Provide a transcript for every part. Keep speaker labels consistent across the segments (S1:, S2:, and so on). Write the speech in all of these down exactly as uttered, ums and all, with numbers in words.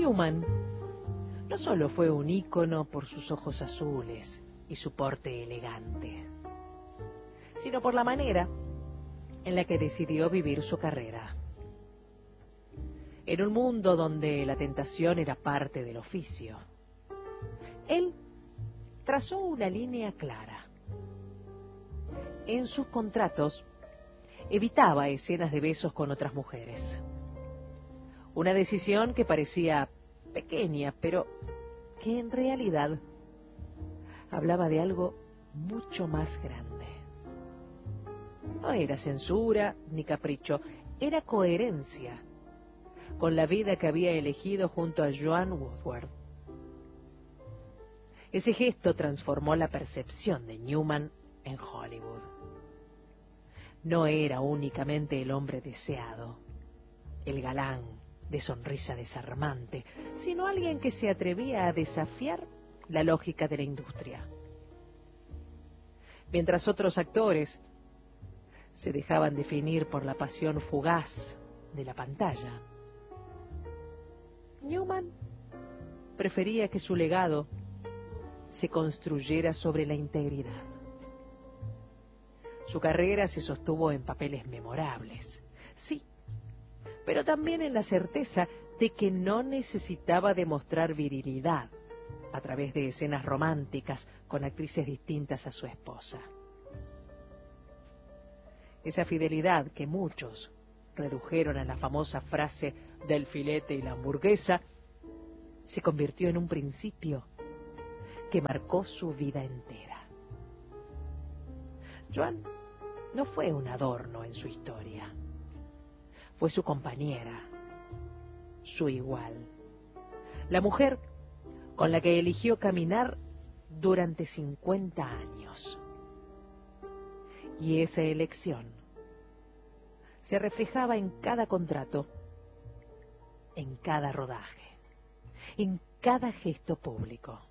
S1: Newman no solo fue un ícono por sus ojos azules y su porte elegante, sino por la manera en la que decidió vivir su carrera. En un mundo donde la tentación era parte del oficio, él trazó una línea clara. En sus contratos evitaba escenas de besos con otras mujeres. Una decisión que parecía pequeña, pero que en realidad hablaba de algo mucho más grande. No era censura ni capricho, era coherencia con la vida que había elegido junto a Joan Woodward. Ese gesto transformó la percepción de Newman en Hollywood. No era únicamente el hombre deseado, el galán de sonrisa desarmante, sino alguien que se atrevía a desafiar la lógica de la industria. Mientras otros actores se dejaban definir por la pasión fugaz de la pantalla, Newman prefería que su legado se construyera sobre la integridad. Su carrera se sostuvo en papeles memorables, sí, pero también en la certeza de que no necesitaba demostrar virilidad a través de escenas románticas con actrices distintas a su esposa. Esa fidelidad que muchos redujeron a la famosa frase del filete y la hamburguesa se convirtió en un principio que marcó su vida entera. Joan no fue un adorno en su historia, fue su compañera, su igual, la mujer con la que eligió caminar durante cincuenta años. Y esa elección se reflejaba en cada contrato, en cada rodaje, en cada gesto público.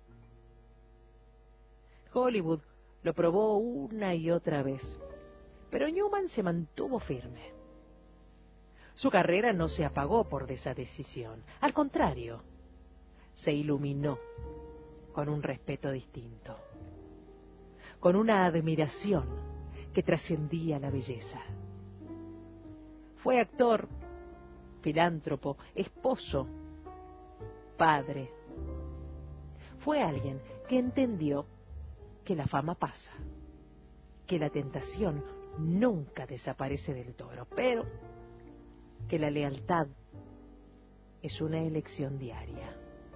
S1: Hollywood lo probó una y otra vez, pero Newman se mantuvo firme. Su carrera no se apagó por esa decisión, al contrario, se iluminó con un respeto distinto, con una admiración que trascendía la belleza. Fue actor, filántropo, esposo, padre. Fue alguien que entendió que la fama pasa, que la tentación nunca desaparece del todo, pero que la lealtad es una elección diaria.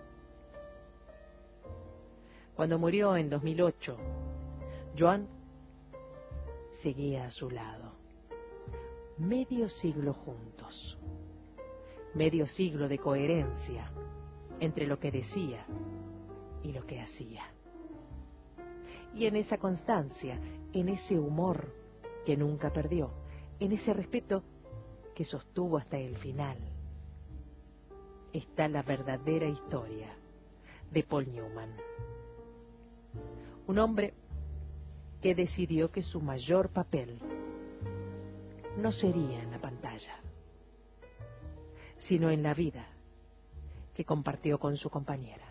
S1: Cuando murió en dos mil ocho, Joan seguía a su lado. Medio siglo juntos. Medio siglo de coherencia entre lo que decía y lo que hacía. Y en esa constancia, en ese humor que nunca perdió, en ese respeto que sostuvo hasta el final, está la verdadera historia de Paul Newman. Un hombre que decidió que su mayor papel no sería en la pantalla, sino en la vida que compartió con su compañera.